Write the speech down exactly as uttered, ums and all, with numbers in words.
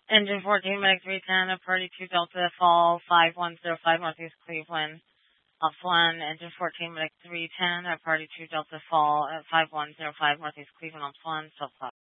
Engine fourteen, Medic three ten, at Party two Delta, fall five one zero five Northeast Cleveland. Ops one, Engine fourteen, Medic three ten, at Party two Delta, fall at five one zero five Northeast Cleveland, Ops one, self-cloud.